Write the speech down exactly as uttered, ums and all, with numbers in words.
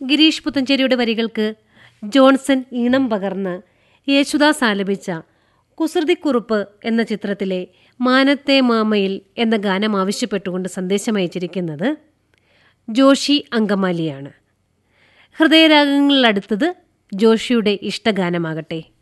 ഗിരീഷ് പുത്തഞ്ചേരിയുടെ വരികൾക്ക് ജോൺസൺ ഈണം പകർന്ന് യേശുദാസ് ആലപിച്ച കുസൃതിക്കുറുപ്പ് എന്ന ചിത്രത്തിലെ മാനത്തെ മാമയിൽ എന്ന ഗാനം ആവശ്യപ്പെട്ടുകൊണ്ട് സന്ദേശമയച്ചിരിക്കുന്നത് ജോഷി അങ്കമാലിയാണ്. ഹൃദയരാഗങ്ങളിലടുത്തത് ജോഷിയുടെ ഇഷ്ടഗാനമാകട്ടെ.